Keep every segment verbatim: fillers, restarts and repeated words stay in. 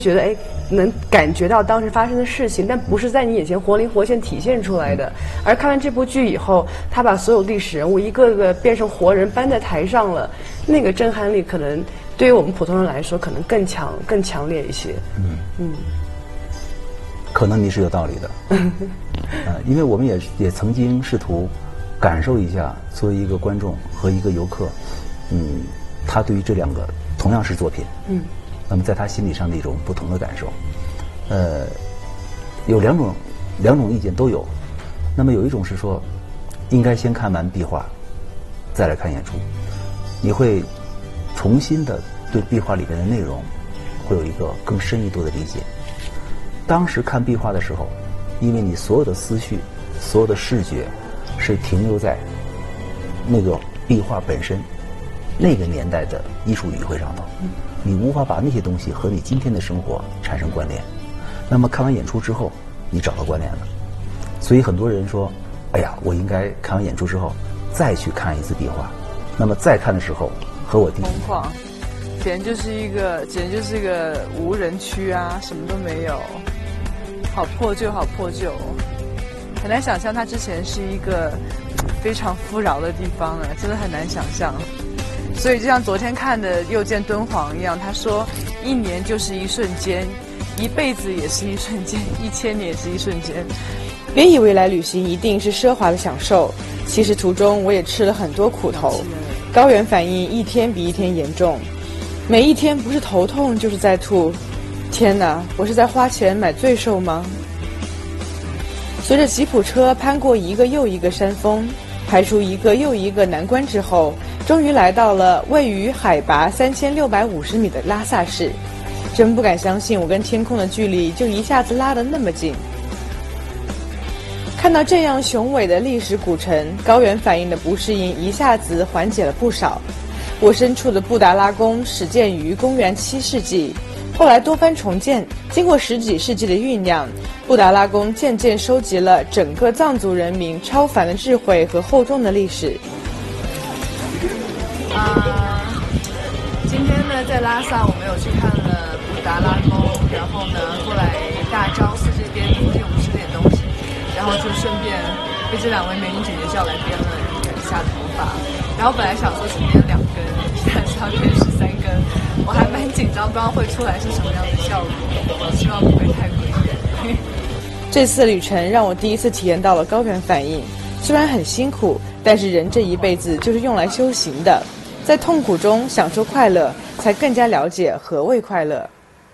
觉得哎，能感觉到当时发生的事情，但不是在你眼前活灵活现体现出来的。而看完这部剧以后，他把所有历史人物一个个变成活人搬在台上了，那个震撼力可能对于我们普通人来说，可能更强、更强烈一些。嗯嗯， 可能你是有道理的。呃，因为我们也也曾经试图感受一下，作为一个观众和一个游客，嗯，他对于这两个同样是作品，嗯。那么在他心理上的一种不同的感受，呃，有两种两种意见都有。那么有一种是说，应该先看完壁画，再来看演出，你会重新的对壁画里面的内容会有一个更深一度的理解。当时看壁画的时候，因为你所有的思绪、所有的视觉是停留在那个壁画本身。那个年代的艺术语汇上头，你无法把那些东西和你今天的生活产生关联。那么看完演出之后，你找到关联了。所以很多人说，哎呀，我应该看完演出之后再去看一次壁画。那么再看的时候，和我第一疯狂，简直就是一个，简直就是一个无人区啊，什么都没有，好破旧，好破旧，很难想象它之前是一个非常富饶的地方了，真的很难想象。所以就像昨天看的《又见敦煌》一样，他说一年就是一瞬间，一辈子也是一瞬间，一千年也是一瞬间。 别以为来旅行一定是奢华的享受，其实途中我也吃了很多苦头，高原反应一天比一天严重，每一天不是头痛就是在吐。天哪，我是在花钱买罪受吗？随着吉普车攀过一个又一个山峰，排除一个又一个难关之后，终于来到了位于海拔三千六百五十米的拉萨市。真不敢相信我跟天空的距离就一下子拉得那么近。看到这样雄伟的历史古城，高原反应的不适应一下子缓解了不少。我身处的布达拉宫始建于公元七世纪，后来多番重建，经过十几世纪的酝酿，布达拉宫渐渐收集了整个藏族人民超凡的智慧和厚重的历史。 啊、呃，今天呢，在拉萨我们有去看了布达拉宫，然后呢，过来大昭寺这边附近我们吃点东西，然后就顺便被这两位美女姐姐叫来编了一下头发。然后本来想说只编两根，现在是要编十三根，我还蛮紧张，不知道会出来是什么样的效果，希望不会太诡异。 这次旅程让我第一次体验到了高原反应，虽然很辛苦，但是人这一辈子就是用来修行的。在痛苦中享受快乐，才更加了解何谓快乐。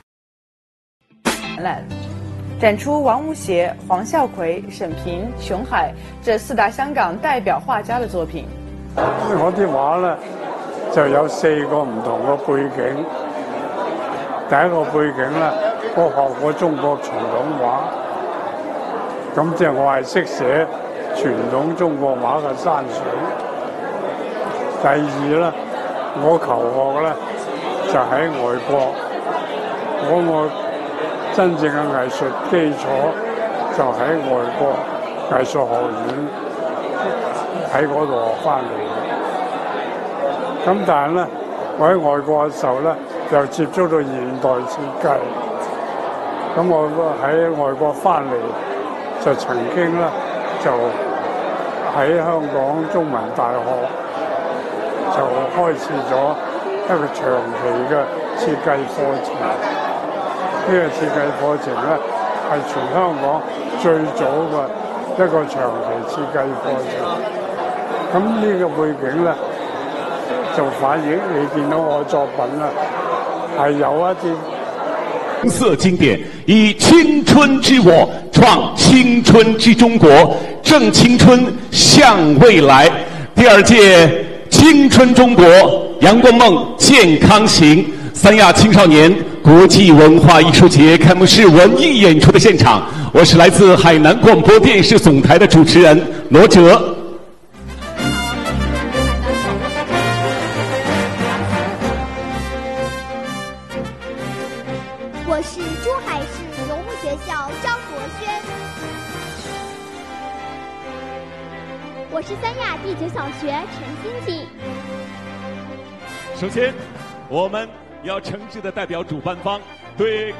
展览展出王无邪、黄孝奎、沈平、熊海这四大香港代表畫家嘅作品。 我啲畫咧就有四個唔同嘅背景。第一個背景咧，我學過中國傳統畫，咁即係我係識寫傳統中國畫嘅山水。第二咧，我求學咧就喺外國，我我真正嘅藝術基礎就喺外國藝術學院喺嗰度學翻嚟嘅。咁但係咧，我喺外國嘅時候咧，就接觸到現代設計。咁我喺外國翻嚟就曾經咧就喺香港中文大學就開始咗一個長期嘅設計課程。呢個設計課程咧係全香港最早嘅一個長期設計課程。咁呢個背景咧就反映你見到我作品啦，係有一啲红色经典，以青春之我创青春之中国，正青春向未来。第二届青春中国阳光梦健康行三亚青少年国际文化艺术节开幕式文艺演出的现场，我是来自海南广播电视总台的主持人罗哲。 我是珠海市游牧学校张国轩，我是三亚第九小学陈欣琪。 首先，我们要诚挚地代表主办方对